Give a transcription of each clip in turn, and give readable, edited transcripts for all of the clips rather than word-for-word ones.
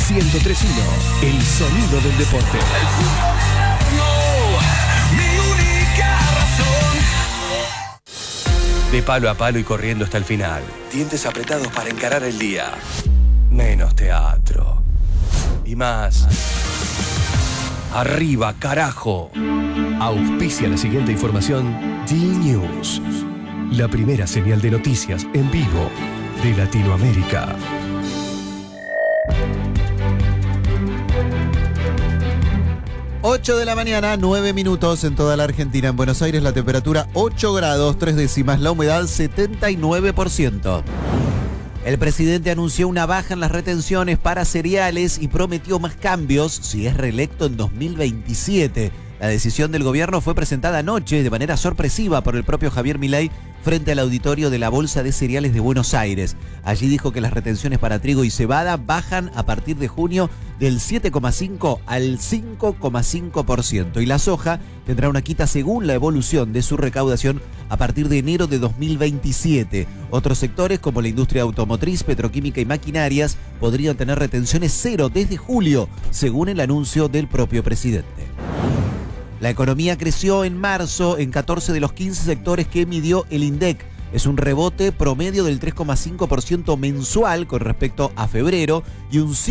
103.1, el sonido del deporte. El fútbol moderno, mi única razón. De palo a palo y corriendo hasta el final. Dientes apretados para encarar el día. Menos teatro. Y más. Arriba, carajo. Auspicia la siguiente información D-News. La primera señal de noticias en vivo de Latinoamérica. Ocho de la mañana, 9 minutos en toda la Argentina. En Buenos Aires la temperatura 8 grados, 3 décimas, la humedad 79%. El presidente anunció una baja en las retenciones para cereales y prometió más cambios si es reelecto en 2027. La decisión del gobierno fue presentada anoche de manera sorpresiva por el propio Javier Milei frente al auditorio de la Bolsa de Cereales de Buenos Aires. Allí dijo que las retenciones para trigo y cebada bajan a partir de junio del 7,5 al 5,5% y la soja tendrá una quita según la evolución de su recaudación a partir de enero de 2027. Otros sectores como la industria automotriz, petroquímica y maquinarias podrían tener retenciones cero desde julio, según el anuncio del propio presidente. La economía creció en marzo en 14 de los 15 sectores que midió el INDEC. Es un rebote promedio del 3,5% mensual con respecto a febrero y un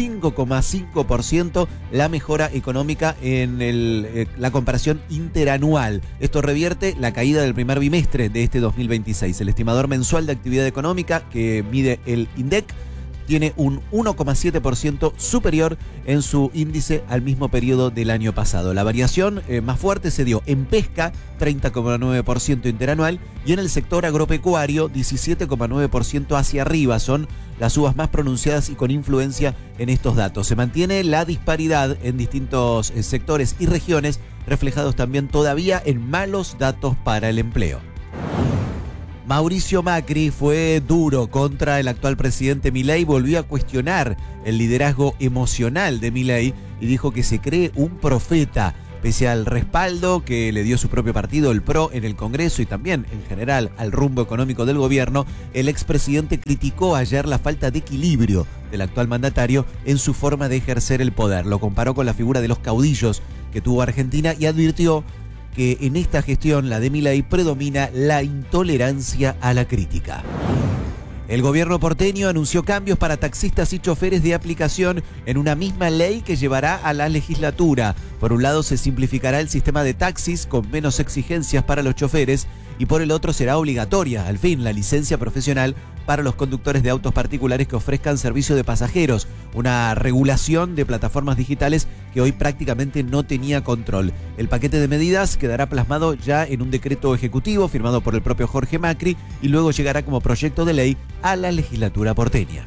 5,5% la mejora económica en la comparación interanual. Esto revierte la caída del primer bimestre de este 2026. El estimador mensual de actividad económica que mide el INDEC tiene un 1,7% superior en su índice al mismo periodo del año pasado. La variación más fuerte se dio en pesca, 30,9% interanual, y en el sector agropecuario, 17,9% hacia arriba. Son las subas más pronunciadas y con influencia en estos datos. Se mantiene la disparidad en distintos sectores y regiones, reflejados también todavía en malos datos para el empleo. Mauricio Macri fue duro contra el actual presidente Milei, volvió a cuestionar el liderazgo emocional de Milei y dijo que se cree un profeta. Pese al respaldo que le dio su propio partido, el PRO, en el Congreso y también en general al rumbo económico del gobierno, el expresidente criticó ayer la falta de equilibrio del actual mandatario en su forma de ejercer el poder. Lo comparó con la figura de los caudillos que tuvo Argentina y advirtió que en esta gestión, la de Milei, predomina la intolerancia a la crítica. El gobierno porteño anunció cambios para taxistas y choferes de aplicación en una misma ley que llevará a la legislatura. Por un lado, se simplificará el sistema de taxis con menos exigencias para los choferes y por el otro será obligatoria, al fin, la licencia profesional para los conductores de autos particulares que ofrezcan servicio de pasajeros, una regulación de plataformas digitales que hoy prácticamente no tenía control. El paquete de medidas quedará plasmado ya en un decreto ejecutivo firmado por el propio Jorge Macri y luego llegará como proyecto de ley a la legislatura porteña.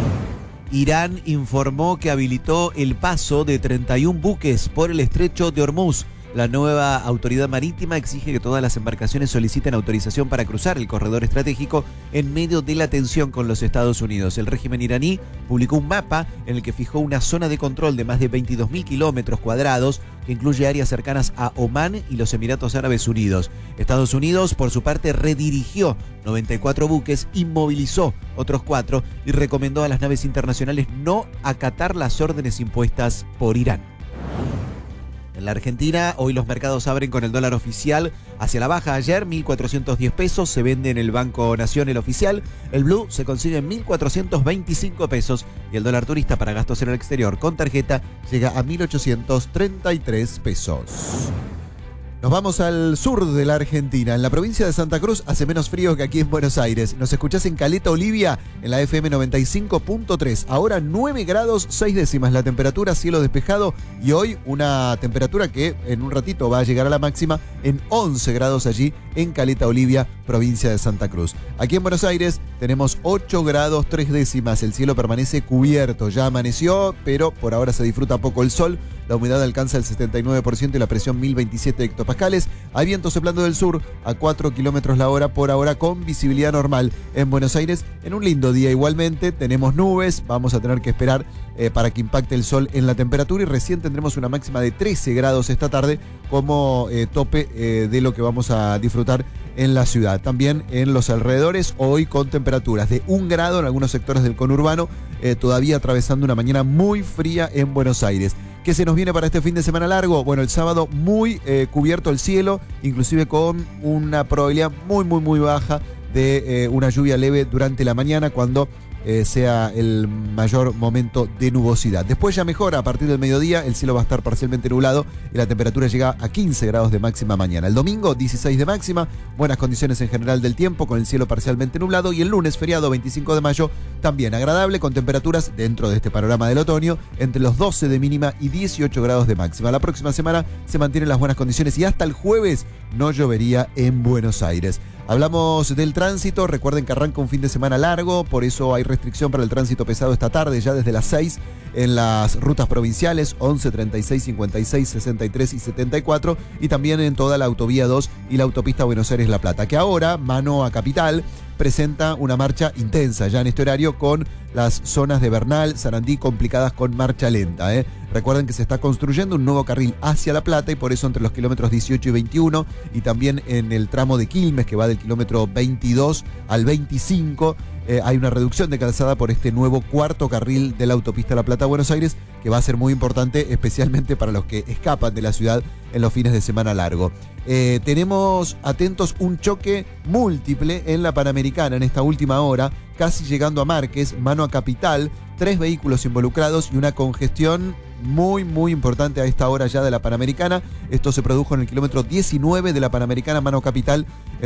Irán informó que habilitó el paso de 31 buques por el estrecho de Hormuz. La nueva autoridad marítima exige que todas las embarcaciones soliciten autorización para cruzar el corredor estratégico en medio de la tensión con los Estados Unidos. El régimen iraní publicó un mapa en el que fijó una zona de control de más de 22.000 kilómetros cuadrados que incluye áreas cercanas a Omán y los Emiratos Árabes Unidos. Estados Unidos, por su parte, redirigió 94 buques, inmovilizó otros 4 y recomendó a las naves internacionales no acatar las órdenes impuestas por Irán. En la Argentina, hoy los mercados abren con el dólar oficial hacia la baja. Ayer, 1.410 pesos, se vende en el Banco Nación el oficial. El blue se consigue en 1.425 pesos y el dólar turista para gastos en el exterior con tarjeta llega a 1.833 pesos. Nos vamos al sur de la Argentina. En la provincia de Santa Cruz hace menos frío que aquí en Buenos Aires. Nos escuchás en Caleta Olivia, en la FM 95.3. Ahora 9 grados 6 décimas la temperatura, cielo despejado. Y hoy una temperatura que en un ratito va a llegar a la máxima en 11 grados allí en Caleta Olivia, provincia de Santa Cruz. Aquí en Buenos Aires tenemos 8 grados 3 décimas. El cielo permanece cubierto. Ya amaneció, pero por ahora se disfruta poco el sol. La humedad alcanza el 79% y la presión 1027 hectopascales. Hay viento soplando del sur a 4 kilómetros la hora por ahora con visibilidad normal. En Buenos Aires, en un lindo día igualmente, tenemos nubes. Vamos a tener que esperar para que impacte el sol en la temperatura y recién tendremos una máxima de 13 grados esta tarde como tope de lo que vamos a disfrutar en la ciudad. También en los alrededores, hoy con temperaturas de 1 grado en algunos sectores del conurbano, todavía atravesando una mañana muy fría en Buenos Aires. ¿Qué se nos viene para este fin de semana largo? Bueno, el sábado muy cubierto el cielo, inclusive con una probabilidad muy baja de una lluvia leve durante la mañana cuando sea el mayor momento de nubosidad. Después ya mejora, a partir del mediodía el cielo va a estar parcialmente nublado y la temperatura llega a 15 grados de máxima mañana. El domingo 16 de máxima, buenas condiciones en general del tiempo con el cielo parcialmente nublado, y el lunes feriado 25 de mayo también agradable con temperaturas dentro de este panorama del otoño entre los 12 de mínima y 18 grados de máxima. La próxima semana se mantienen las buenas condiciones y hasta el jueves no llovería en Buenos Aires. Hablamos del tránsito, recuerden que arranca un fin de semana largo, por eso hay restricción para el tránsito pesado esta tarde, ya desde las 6 en las rutas provinciales 11, 36, 56, 63 y 74, y también en toda la autovía 2 y la autopista Buenos Aires-La Plata, que ahora, mano a Capital, presenta una marcha intensa ya en este horario con las zonas de Bernal, Sarandí complicadas con marcha lenta. Recuerden que se está construyendo un nuevo carril hacia La Plata y por eso entre los kilómetros 18 y 21 y también en el tramo de Quilmes que va del kilómetro 22 al 25 hay una reducción de calzada por este nuevo cuarto carril de la autopista La Plata-Buenos Aires que va a ser muy importante especialmente para los que escapan de la ciudad en los fines de semana largo. Tenemos atentos un choque múltiple en la Panamericana en esta última hora, casi llegando a Márquez, mano a Capital, 3 vehículos involucrados y una congestión muy importante a esta hora ya de la Panamericana. Esto se produjo en el kilómetro 19 de la Panamericana, mano a Capital,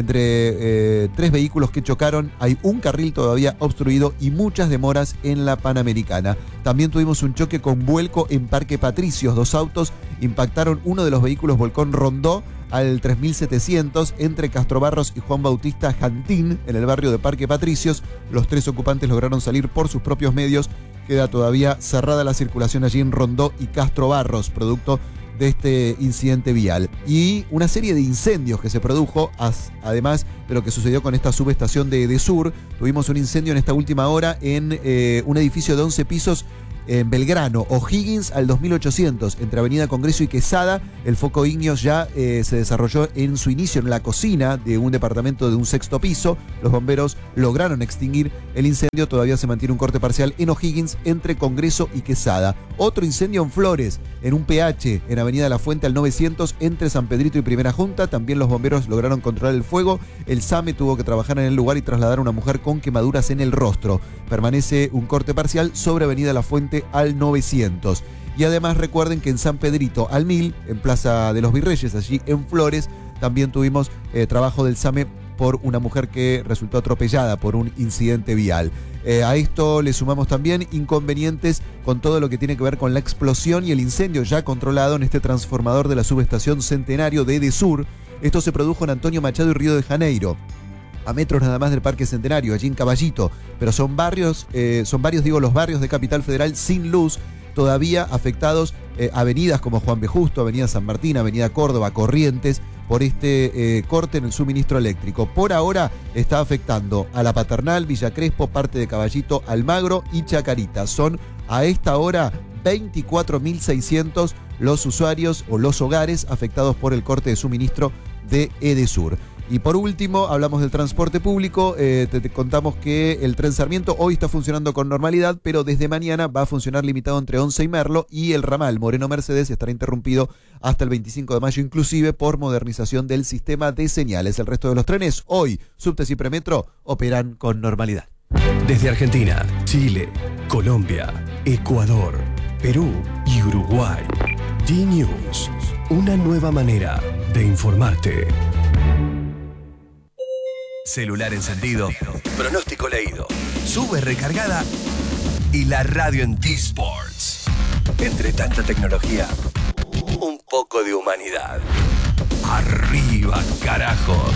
entre 3 vehículos que chocaron. Hay un carril todavía obstruido y muchas demoras en la Panamericana. También tuvimos un choque con vuelco en Parque Patricios. 2 autos impactaron, uno de los vehículos volcó en Rondó al 3700 entre Castrobarros y Juan Bautista Jantín en el barrio de Parque Patricios. Los 3 ocupantes lograron salir por sus propios medios. Queda todavía cerrada la circulación allí en Rondó y Castrobarros, producto de este incidente vial. Y una serie de incendios que se produjo, además de lo que sucedió con esta subestación de Edesur. Tuvimos un incendio en esta última hora en un edificio de 11 pisos en Belgrano, O'Higgins al 2800, entre Avenida Congreso y Quesada. El foco ígneo ya se desarrolló en su inicio en la cocina de un departamento de un 6º piso. Los bomberos lograron extinguir el incendio. Todavía se mantiene un corte parcial en O'Higgins entre Congreso y Quesada. Otro incendio en Flores, en un PH, en Avenida La Fuente al 900, entre San Pedrito y Primera Junta. También los bomberos lograron controlar el fuego. El SAME tuvo que trabajar en el lugar y trasladar a una mujer con quemaduras en el rostro. Permanece un corte parcial sobre Avenida La Fuente al 900. Y además recuerden que en San Pedrito al 1000, en Plaza de los Virreyes, allí en Flores, también tuvimos trabajo del SAME por una mujer que resultó atropellada por un incidente vial. A esto le sumamos también inconvenientes con todo lo que tiene que ver con la explosión y el incendio ya controlado en este transformador de la subestación Centenario de Edesur. Esto se produjo en Antonio Machado y Río de Janeiro, a metros nada más del Parque Centenario, allí en Caballito, pero son varios los barrios de Capital Federal sin luz, todavía afectados, avenidas como Juan B. Justo, Avenida San Martín, Avenida Córdoba, Corrientes, por este corte en el suministro eléctrico. Por ahora está afectando a La Paternal, Villa Crespo, parte de Caballito, Almagro y Chacarita. Son a esta hora 24.600 los usuarios o los hogares afectados por el corte de suministro de Edesur. Y por último, hablamos del transporte público. Te contamos que el tren Sarmiento hoy está funcionando con normalidad, pero desde mañana va a funcionar limitado entre Once y Merlo, y el ramal Moreno Mercedes estará interrumpido hasta el 25 de mayo, inclusive por modernización del sistema de señales. El resto de los trenes, hoy, subtes y premetro, operan con normalidad. Desde Argentina, Chile, Colombia, Ecuador, Perú y Uruguay. D-News, una nueva manera de informarte. Celular encendido, pronóstico leído, sube recargada y la radio en T-Sports. Entre tanta tecnología, un poco de humanidad. Arriba, carajo.